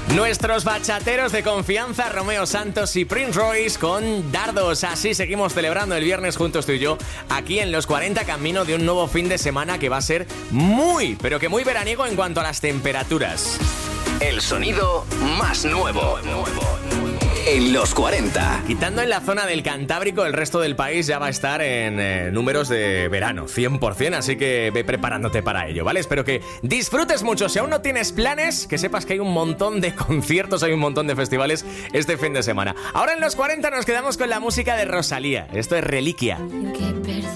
Nuestros bachateros de confianza, Romeo Santos y Prince Royce con Dardos. Así seguimos celebrando el viernes juntos tú y yo, aquí en Los 40, camino de un nuevo fin de semana que va a ser muy, pero que muy veraniego en cuanto a las temperaturas. El sonido más nuevo en Los 40. Quitando en la zona del Cantábrico, el resto del país ya va a estar en números de verano, 100%, así que ve preparándote para ello, ¿vale? Espero que disfrutes mucho. Si aún no tienes planes, que sepas que hay un montón de conciertos, hay un montón de festivales este fin de semana. Ahora en Los 40 nos quedamos con la música de Rosalía. Esto es Reliquia.